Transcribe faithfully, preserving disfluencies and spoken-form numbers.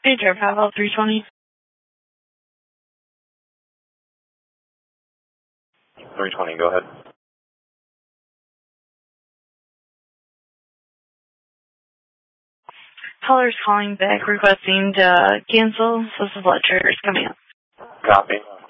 Hey, Jeff, how about three twenty? three twenty, go ahead. Caller's calling back requesting to cancel. So this is Fletcher's coming up. Copy.